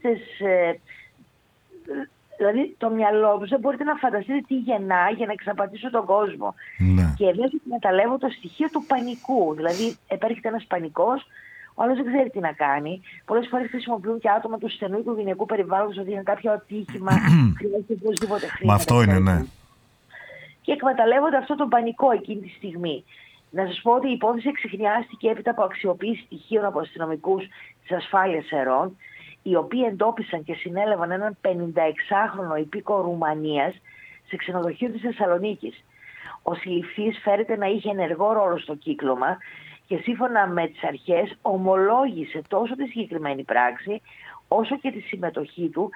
Δηλαδή το μυαλό τους δεν μπορείτε να φανταστείτε τι γεννά για να εξαπατήσω τον κόσμο. Ναι. Και εδώ εκμεταλλεύω το στοιχείο του πανικού. Δηλαδή επέρχεται ένας πανικός, ο άλλος δεν ξέρει τι να κάνει. Πολλές φορές χρησιμοποιούν και άτομα του στενού οικογενειακού περιβάλλοντος ότι είναι κάποιο ατύχημα, χρειάζεται οπωσδήποτε χρήματα. Μα αυτό είναι, ναι. Και εκμεταλλεύονται αυτό τον πανικό εκείνη τη στιγμή. Να σας πω ότι η υπόθεση εξιχνιάστηκε έπειτα από αξιοποίηση στοιχείων από αστυνομικούς της ασφάλειας Σερών, οι οποίοι εντόπισαν και συνέλαβαν έναν 56χρονο υπήκο Ρουμανίας σε ξενοδοχείο της Θεσσαλονίκης. Ο συλληφθής φέρεται να είχε ενεργό ρόλο στο κύκλωμα και σύμφωνα με τις αρχές ομολόγησε τόσο τη συγκεκριμένη πράξη όσο και τη συμμετοχή του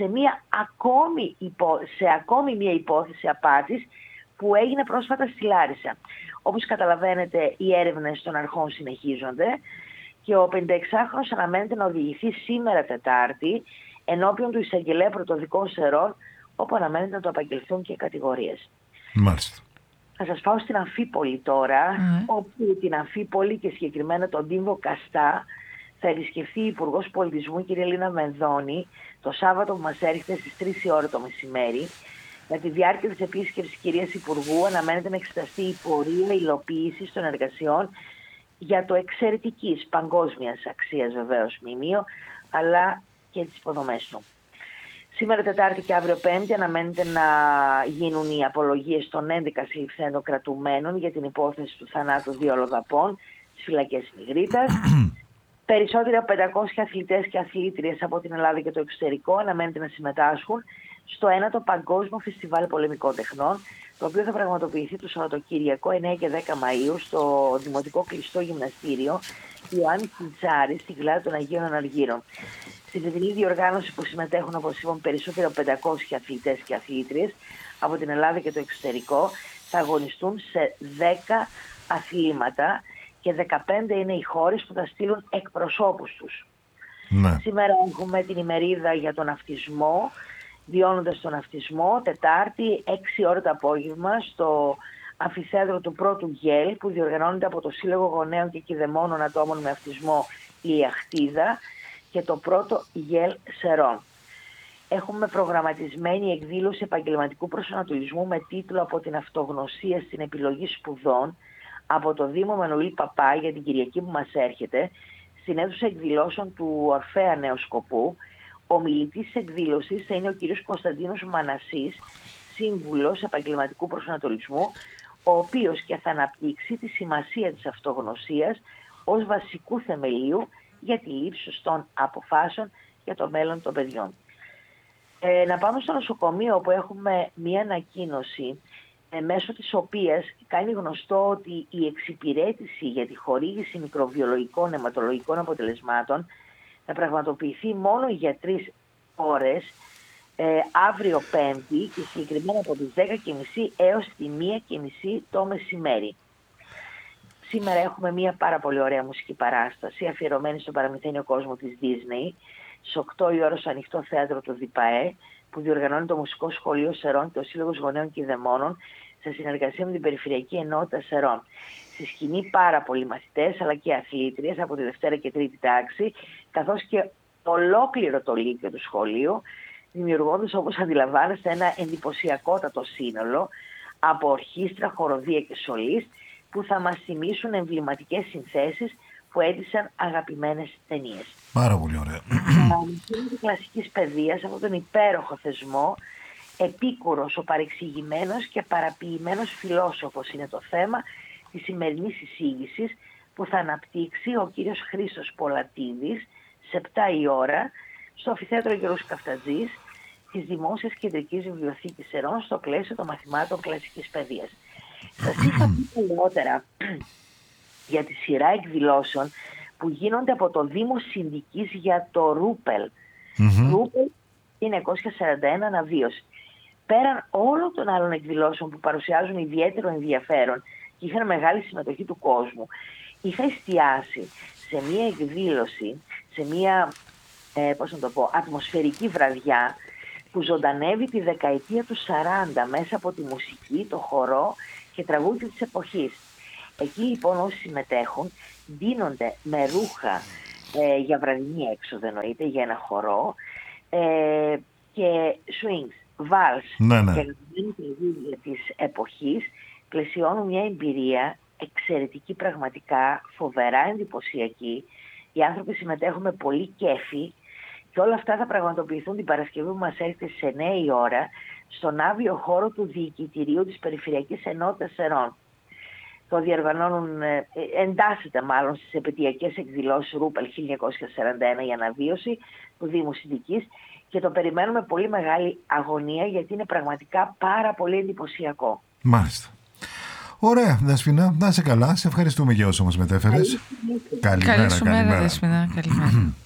σε ακόμη μια υπόθεση απάτης που έγινε πρόσφατα στη Λάρισα. Όπως καταλαβαίνετε, οι έρευνες των αρχών συνεχίζονται και ο 56χρονος αναμένεται να οδηγηθεί σήμερα Τετάρτη ενώπιον του εισαγγελέα πρωτοδικών Σερών, όπου αναμένεται να του απαγγελθούν και κατηγορίες. Μάλιστα. Θα σας πάω στην Αμφίπολη τώρα, όπου την Αμφίπολη και συγκεκριμένα τον Τύμβο Καστά θα επισκεφθεί η Υπουργός Πολιτισμού, κυρία Λίνα Μενδώνη, το Σάββατο που μας έρχεται στις 3 η ώρα το μεσημέρι. Με τη διάρκεια της επίσκεψης κυρίας Υπουργού αναμένεται να εξεταστεί η πορεία υλοποίησης των εργασιών για το εξαιρετικής παγκόσμιας αξίας βεβαίως μνημείο, αλλά και τις υποδομές του. Σήμερα Τετάρτη και αύριο Πέμπτη αναμένεται να γίνουν οι απολογίες των 11 συλληφθέντων κρατουμένων για την υπόθεση του θανάτου 2 αλλοδαπών στις φυλακές Νιγρίτας. Περισσότεροι από 500 αθλητές και αθλήτριες από την Ελλάδα και το εξωτερικό αναμένεται να συμμετάσχουν στο 1ο Παγκόσμιο Φεστιβάλ Πολεμικών Τεχνών, το οποίο θα πραγματοποιηθεί το Σαββατοκύριακο 9 και 10 Μαΐου στο Δημοτικό Κλειστό Γυμναστήριο Ιωάννη Τσιτσάρη στη Γλάτα των Αγίων Αναργύρων. Στη φετινή διοργάνωση που συμμετέχουν, όπως είπαμε, περισσότεροι από 500 αθλητές και αθλήτριες από την Ελλάδα και το εξωτερικό, θα αγωνιστούν σε 10 αθλήματα και 15 είναι οι χώρες που θα στείλουν εκπροσώπους τους. Ναι. Σήμερα έχουμε την ημερίδα για τον ναυτισμό, βιώνοντας τον ναυτισμό, Τετάρτη, 6 ώρα το απόγευμα, στο αμφιθέατρο του πρώτου ΓΕΛ, που διοργανώνεται από το Σύλλογο Γονέων και Κηδεμόνων Ατόμων με Αυτισμό Λιαχτίδα και το πρώτο ΓΕΛ Σερών. Έχουμε προγραμματισμένη εκδήλωση επαγγελματικού προσανατολισμού με τίτλο «Από την αυτογνωσία στην επιλογή σπουδών» από το Δήμο Μανουήλ Παπά για την Κυριακή που μας έρχεται, στην αίθουσα εκδηλώσεων του Ορφέα Νεοσκοπού. Ο μιλητής της εκδήλωσης θα είναι ο κ. Κωνσταντίνος Μανασής, σύμβουλος επαγγελματικού προσανατολισμού, ο οποίος και θα αναπτύξει τη σημασία της αυτογνωσίας ως βασικού θεμελίου για τη λήψη σωστών αποφάσεων για το μέλλον των παιδιών. Να πάμε στο νοσοκομείο, όπου έχουμε μία ανακοίνωση μέσω της οποίας κάνει γνωστό ότι η εξυπηρέτηση για τη χορήγηση μικροβιολογικών αιματολογικών αποτελεσμάτων θα πραγματοποιηθεί μόνο για 3 ώρες αύριο Πέμπτη και συγκεκριμένα από τις 10.30 έως τη 1.30 το μεσημέρι. Σήμερα έχουμε μια πάρα πολύ ωραία μουσική παράσταση αφιερωμένη στον παραμυθένιο κόσμο της Disney στις 8 η ώρα στο ανοιχτό θέατρο του ΔΙΠΑΕ, που διοργανώνει το Μουσικό Σχολείο Σερών και ο Σύλλογος Γονέων και Κηδεμόνων σε συνεργασία με την Περιφερειακή Ενότητα Σερών. Στη σκηνή πάρα πολλοί μαθητές αλλά και αθλήτριες από τη Δευτέρα και Τρίτη τάξη, καθώς και ολόκληρο το Λύκειο του σχολείου, δημιουργώντας, όπως αντιλαμβάνεστε, ένα εντυπωσιακότατο σύνολο από ορχήστρα, χοροδία και σολίστ που θα μας θυμίσουν εμβληματικές συνθέσεις που έντυσαν αγαπημένες ταινίες. Πάρα πολύ ωραία. Της κλασικής παιδείας, αυτόν τον υπέροχο θεσμό, επίκουρος, ο παρεξηγημένος και παραποιημένος φιλόσοφος είναι το θέμα της σημερινής εισήγησης που θα αναπτύξει ο κύριος Χρήστος Πολατίδης σε 7 η ώρα στο Αμφιθέατρο Γερούς Καφτατζής της Δημόσιας Κεντρικής Βιβλιοθήκης Σερών στο πλαίσιο των μαθημάτων κλασικής παιδείας. Σας είχα πει παλαιότερα για τη σειρά εκδηλώσεων που γίνονται από το Δήμο Συνδικής για το Ρούπελ. Ρούπελ 1941 αναβίωση. Πέραν όλων των άλλων εκδηλώσεων που παρουσιάζουν ιδιαίτερο ενδιαφέρον και είχαν μεγάλη συμμετοχή του κόσμου, είχα εστιάσει σε μία εκδήλωση, σε μία ατμοσφαιρική βραδιά που ζωντανεύει τη δεκαετία του 40 μέσα από τη μουσική, το χορό και τραγούδι της εποχής. Εκεί λοιπόν όσοι συμμετέχουν ντύνονται με ρούχα για βραδινή έξοδο, εννοείται, για ένα χορό, και swings, βάλς Ναι, ναι. και αγαπημένη τραγούδια της εποχής πλαισιώνουν μια εμπειρία εξαιρετική, πραγματικά φοβερά εντυπωσιακή. Οι άνθρωποι συμμετέχουν με πολύ κέφι και όλα αυτά θα πραγματοποιηθούν την Παρασκευή που μας έρχεται στις 9 η ώρα στον άβιο χώρο του Διοικητηρίου της Περιφερειακής Ενότητας Σερών. Το διοργανώνουν, εντάσσεται μάλλον στις επαιτειακές εκδηλώσεις Ρούπελ 1941 η αναβίωση του Δήμου Συντικής και το περιμένουμε πολύ μεγάλη αγωνία γιατί είναι πραγματικά πάρα πολύ εντυπωσιακό. Μάλιστα. Ωραία, Δέσποινα, να είσαι καλά. Σε ευχαριστούμε για όσο μας μετέφερες. Καλή σου μέρα, Δέσποινα. Καλημέρα.